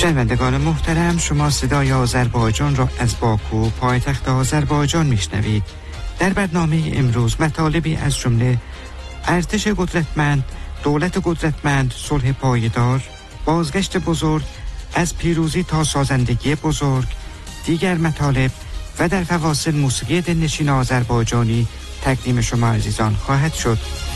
شنوندگان محترم، شما صدای آذربایجان را از باکو پایتخت آذربایجان میشنوید. در برنامه امروز مطالبی از جمله ارتش قدرتمند، دولت قدرتمند، صلح پایدار، بازگشت بزرگ، از پیروزی تا سازندگی بزرگ، دیگر مطالب و در فواصل موسیقی دلنشین آذربایجانی تقدیم شما عزیزان خواهد شد.